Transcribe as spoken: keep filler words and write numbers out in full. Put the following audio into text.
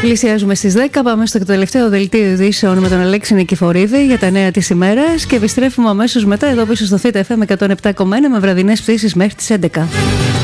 Πλησιάζουμε στις δέκα. Πάμε στο τελευταίο δελτίο ειδήσεων με τον Αλέξη Νικηφορίδη για τα νέα της ημέρας και επιστρέφουμε αμέσως μετά εδώ πίσω στο Θήτα εφ εμ εκατόν επτά κόμμα ένα με βραδινές πτήσεις μέχρι τις έντεκα.